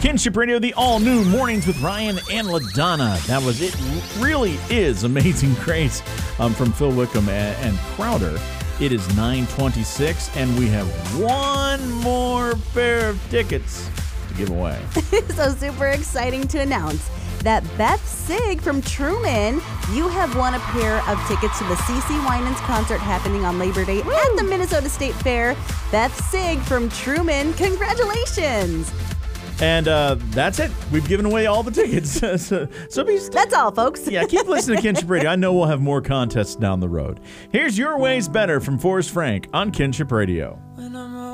Kinship Radio, the all-new Mornings with Ryan and LaDonna. That was It Really Is Amazing Grace from Phil Wickham and Crowder. It is 9:26, and we have one more pair of tickets to give away. So super exciting to announce that Beth Sig from Truman, you have won a pair of tickets to the CeCe Winans concert happening on Labor Day at the Minnesota State Fair. Beth Sig from Truman, congratulations. And that's it. We've given away all the tickets. That's all, folks. Yeah, keep listening to Kinship Radio. I know we'll have more contests down the road. Here's Your Ways Better from Forrest Frank on Kinship Radio.